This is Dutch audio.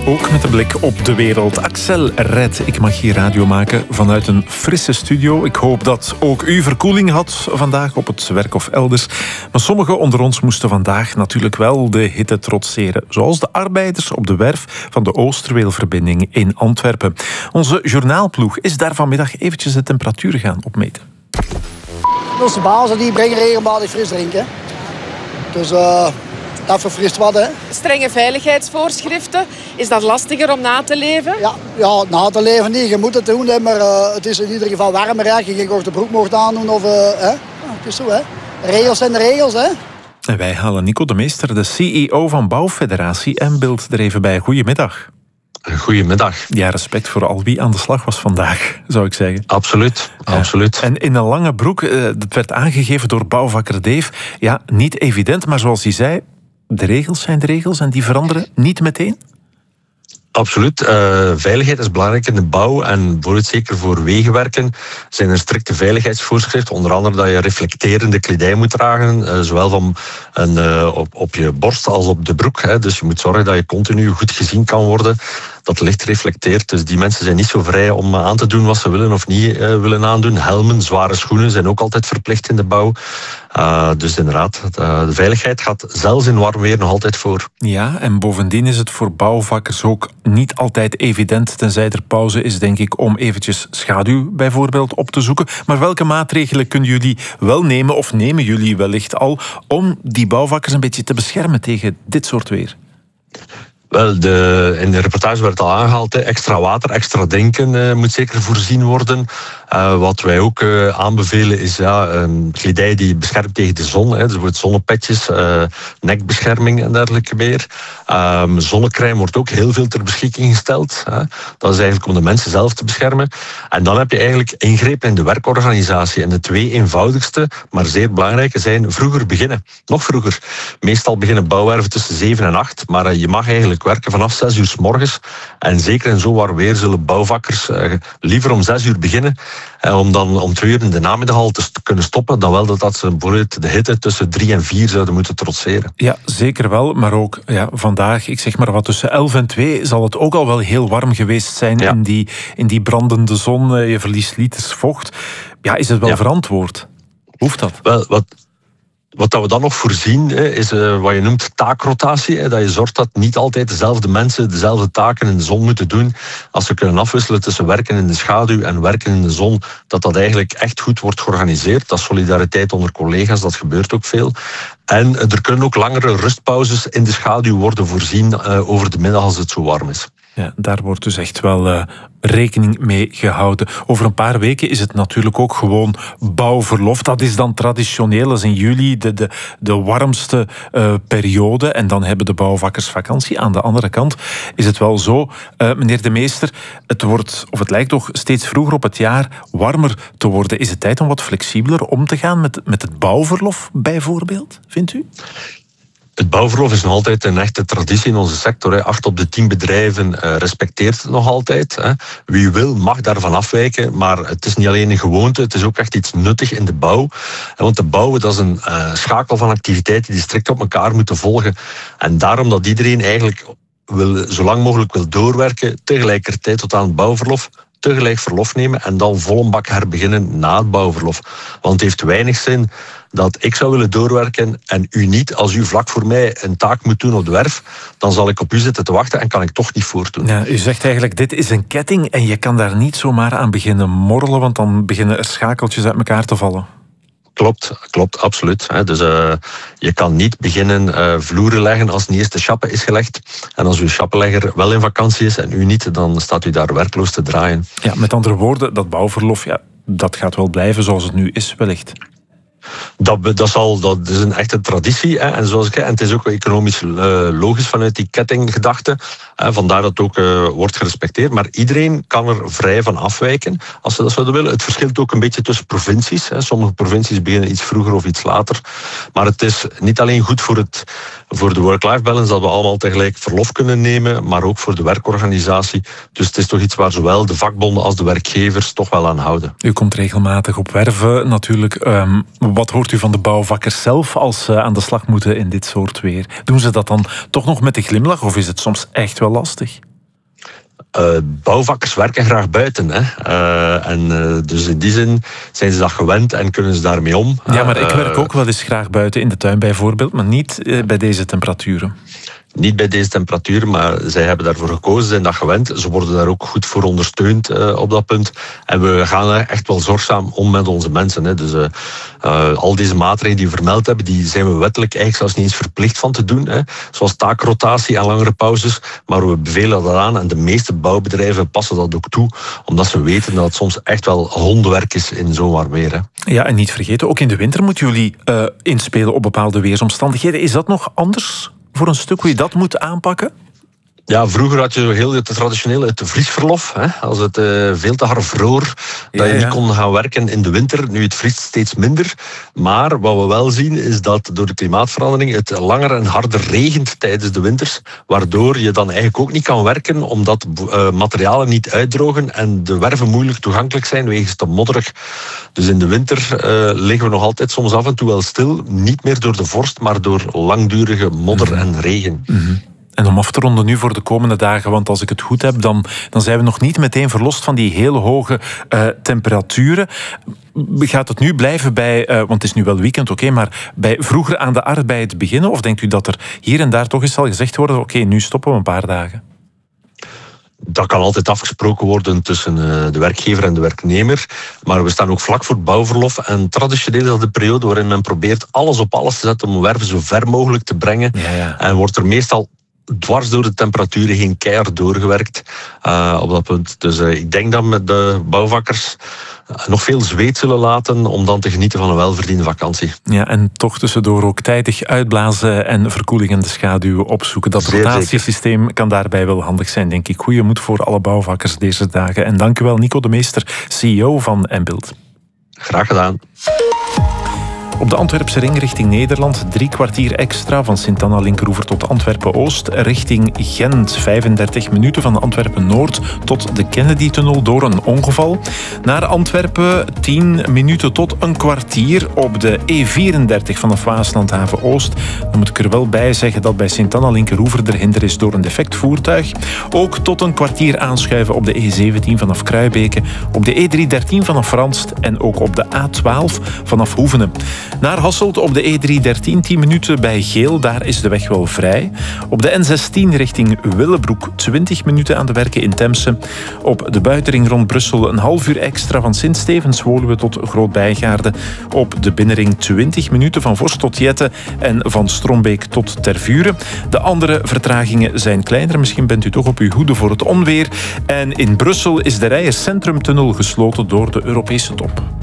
Ook met een blik op de wereld. Axel Red, ik mag hier radio maken vanuit een frisse studio. Ik hoop dat ook u verkoeling had vandaag op het werk of elders. Maar sommigen onder ons moesten vandaag natuurlijk wel de hitte trotseren. Zoals de arbeiders op de werf van de Oosterweelverbinding in Antwerpen. Onze journaalploeg is daar vanmiddag eventjes de temperatuur gaan opmeten. Onze bazen die brengen regelmatig frisdrinken. Dus dat verfrist wat, hè. Strenge veiligheidsvoorschriften, is dat lastiger om na te leven? Ja, na te leven niet. Je moet het doen, hè, maar het is in ieder geval warmer. Hè. Je geen korte broek mocht aandoen. Of, hè. Het is zo, hè. Regels zijn de regels, hè. En wij halen Nico de Meester, de CEO van Bouwfederatie en Beeld, er even bij. Goedemiddag. Goedemiddag. Ja, respect voor al wie aan de slag was vandaag, zou ik zeggen. Absoluut, absoluut. En in een lange broek, dat werd aangegeven door bouwvakker Dave. Ja, niet evident, maar zoals hij zei, de regels zijn de regels en die veranderen niet meteen? Absoluut. Veiligheid is belangrijk in de bouw en bijvoorbeeld zeker voor wegenwerken zijn er strikte veiligheidsvoorschriften. Onder andere dat je reflecterende kledij moet dragen, zowel op je borst als op de broek. Hè. Dus je moet zorgen dat je continu goed gezien kan worden, dat licht reflecteert. Dus die mensen zijn niet zo vrij om aan te doen wat ze willen of niet willen aandoen. Helmen, zware schoenen zijn ook altijd verplicht in de bouw. Dus inderdaad, de veiligheid gaat zelfs in warm weer nog altijd voor. Ja, en bovendien is het voor bouwvakkers ook niet altijd evident, tenzij er pauze is, denk ik, om eventjes schaduw bijvoorbeeld op te zoeken. Maar welke maatregelen kunnen jullie wel nemen, of nemen jullie wellicht al, om die bouwvakkers een beetje te beschermen tegen dit soort weer? Wel, in de reportage werd al aangehaald, extra water, extra denken moet zeker voorzien worden. Wat wij ook aanbevelen is kledij die beschermt tegen de zon. Dus bijvoorbeeld zonnepetjes, nekbescherming en dergelijke meer. Zonnecrème wordt ook heel veel ter beschikking gesteld. Dat is eigenlijk om de mensen zelf te beschermen. En dan heb je eigenlijk ingrepen in de werkorganisatie. En de twee eenvoudigste, maar zeer belangrijke zijn vroeger beginnen. Nog vroeger. Meestal beginnen bouwwerven tussen 7 en 8. Maar je mag eigenlijk werken vanaf 6 uur 's morgens. En zeker in zo warm weer zullen bouwvakkers liever om 6 uur beginnen. Om dan om 2 uur in de namiddag al te kunnen stoppen, dan wel dat ze bijvoorbeeld de hitte tussen 3 en 4 zouden moeten trotseren. Ja, zeker wel. Maar ook vandaag, ik zeg maar wat, tussen 11 en 2 zal het ook al wel heel warm geweest zijn in die brandende zon. Je verliest liters vocht. Ja, is het wel verantwoord? Hoeft dat? Wel, wat we dan nog voorzien is wat je noemt taakrotatie. Dat je zorgt dat niet altijd dezelfde mensen dezelfde taken in de zon moeten doen. Als ze kunnen afwisselen tussen werken in de schaduw en werken in de zon, dat eigenlijk echt goed wordt georganiseerd. Dat is solidariteit onder collega's, dat gebeurt ook veel. En er kunnen ook langere rustpauzes in de schaduw worden voorzien over de middag als het zo warm is. Ja, daar wordt dus echt wel rekening mee gehouden. Over een paar weken is het natuurlijk ook gewoon bouwverlof. Dat is dan traditioneel, als in juli de warmste periode. En dan hebben de bouwvakkers vakantie. Aan de andere kant is het wel zo, meneer de Meester, het lijkt toch steeds vroeger op het jaar warmer te worden. Is het tijd om wat flexibeler om te gaan met het bouwverlof bijvoorbeeld, vindt u? Het bouwverlof is nog altijd een echte traditie in onze sector. 8 op de 10 bedrijven respecteert het nog altijd. Wie wil mag daarvan afwijken, maar het is niet alleen een gewoonte, het is ook echt iets nuttig in de bouw. Want de bouw, dat is een schakel van activiteiten die strikt op elkaar moeten volgen. En daarom dat iedereen eigenlijk zo lang mogelijk wil doorwerken, tegelijkertijd tot aan het bouwverlof, tegelijk verlof nemen en dan vol een bak herbeginnen na het bouwverlof. Want het heeft weinig zin dat ik zou willen doorwerken en u niet. Als u vlak voor mij een taak moet doen op de werf, dan zal ik op u zitten te wachten en kan ik toch niet voortdoen. Ja, u zegt eigenlijk, dit is een ketting en je kan daar niet zomaar aan beginnen morrelen, want dan beginnen er schakeltjes uit elkaar te vallen. Klopt, absoluut. Dus je kan niet beginnen vloeren leggen als niet eerst de chappe is gelegd. En als uw chappenlegger wel in vakantie is en u niet, dan staat u daar werkloos te draaien. Ja, met andere woorden, dat bouwverlof, dat gaat wel blijven zoals het nu is, wellicht. Dat is een echte traditie. En het is ook economisch logisch vanuit die kettinggedachte. Vandaar dat het ook wordt gerespecteerd. Maar iedereen kan er vrij van afwijken als ze dat zouden willen. Het verschilt ook een beetje tussen provincies. Sommige provincies beginnen iets vroeger of iets later. Maar het is niet alleen goed voor de work-life balance dat we allemaal tegelijk verlof kunnen nemen, maar ook voor de werkorganisatie. Dus het is toch iets waar zowel de vakbonden als de werkgevers toch wel aan houden. U komt regelmatig op werven natuurlijk. Wat hoort u van de bouwvakkers zelf als ze aan de slag moeten in dit soort weer? Doen ze dat dan toch nog met een glimlach of is het soms echt wel lastig? Bouwvakkers werken graag buiten. Hè. Dus in die zin zijn ze dat gewend en kunnen ze daarmee om. Ja, maar ik werk ook wel eens graag buiten, in de tuin bijvoorbeeld, maar niet bij deze temperaturen. Niet bij deze temperatuur, maar zij hebben daarvoor gekozen, zijn dat gewend. Ze worden daar ook goed voor ondersteund op dat punt. En we gaan echt wel zorgzaam om met onze mensen. Hè. Dus al deze maatregelen die we vermeld hebben, die zijn we wettelijk eigenlijk zelfs niet eens verplicht van te doen. Hè. Zoals taakrotatie en langere pauzes. Maar we bevelen dat aan en de meeste bouwbedrijven passen dat ook toe. Omdat ze weten dat het soms echt wel hondenwerk is in zo'n warm weer. Hè. Ja, en niet vergeten, ook in de winter moeten jullie inspelen op bepaalde weersomstandigheden. Is dat nog anders voor een stuk hoe je dat moet aanpakken? Ja, vroeger had je heel het traditionele het vriesverlof. Hè? Als het veel te hard vroor, dat je niet kon gaan werken in de winter. Nu, het vriest steeds minder. Maar wat we wel zien, is dat door de klimaatverandering het langer en harder regent tijdens de winters. Waardoor je dan eigenlijk ook niet kan werken, omdat materialen niet uitdrogen en de werven moeilijk toegankelijk zijn wegens te modderig. Dus in de winter liggen we nog altijd soms af en toe wel stil. Niet meer door de vorst, maar door langdurige modder en regen. Mm-hmm. En om af te ronden nu voor de komende dagen, want als ik het goed heb, dan zijn we nog niet meteen verlost van die heel hoge temperaturen. Gaat het nu blijven bij, want het is nu wel weekend, oké, maar bij vroeger aan de arbeid beginnen? Of denkt u dat er hier en daar toch eens zal gezegd worden, oké, nu stoppen we een paar dagen? Dat kan altijd afgesproken worden tussen de werkgever en de werknemer. Maar we staan ook vlak voor het bouwverlof. En traditioneel is dat de periode waarin men probeert alles op alles te zetten om werven zo ver mogelijk te brengen. Ja. En wordt er meestal dwars door de temperaturen geen keihard doorgewerkt op dat punt. Dus ik denk dat met de bouwvakkers nog veel zweet zullen laten om dan te genieten van een welverdiende vakantie. Ja, en toch tussendoor ook tijdig uitblazen en verkoeling in de schaduw opzoeken. Dat rotatiesysteem kan daarbij wel handig zijn, denk ik. Goeie moed voor alle bouwvakkers deze dagen. En dank u wel, Nico de Meester, CEO van Embuild. Graag gedaan. Op de Antwerpse ring richting Nederland 3 kwartier extra van Sint-Anna-Linkeroever tot Antwerpen-Oost richting Gent. 35 minuten van Antwerpen-Noord tot de Kennedy-tunnel door een ongeval. Naar Antwerpen 10 minuten tot een kwartier op de E34 vanaf Waaslandhaven-Oost. Dan moet ik er wel bij zeggen dat bij Sint-Anna-Linkeroever er hinder is door een defect voertuig. Ook tot een kwartier aanschuiven op de E17 vanaf Kruibeke, op de E313 vanaf Ranst en ook op de A12 vanaf Hoevenen. Naar Hasselt op de E313 10 minuten bij Geel, daar is de weg wel vrij. Op de N16 richting Willebroek 20 minuten aan de werken in Temse. Op de buitenring rond Brussel een half uur extra van Sint-Stevens-Woluwe tot Groot-Bijgaarde. Op de binnenring 20 minuten van Vorst tot Jette en van Strombeek tot Tervuren. De andere vertragingen zijn kleiner, misschien bent u toch op uw hoede voor het onweer. En in Brussel is de Rijers Centrumtunnel gesloten door de Europese top.